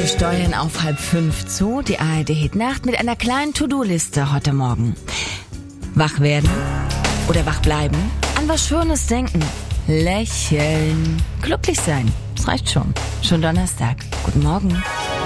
steuern auf 4:30 zu. Die ARD Hit Nacht mit einer kleinen To-Do-Liste heute Morgen. Wach werden oder wach bleiben, an was Schönes denken, lächeln, glücklich sein. Das reicht schon. Schon Donnerstag. Guten Morgen.